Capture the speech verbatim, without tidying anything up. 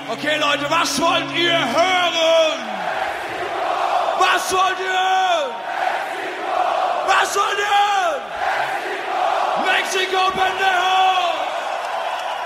Okay, Leute, was wollt ihr hören? Was wollt ihr? Was wollt ihr? Mexiko, Mexiko, Pendejo!